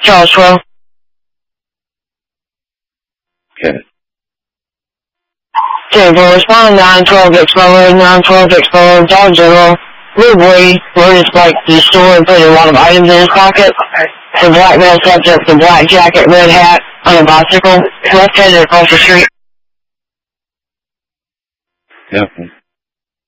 Charles 12. Okay. Table respond 912 Explorer, 912 Explorer, Dog General. Little boy noticed like the store and put a lot of items in his pocket. The black male subject, the black jacket, red hat, on a bicycle, left-handed across the street. Yep.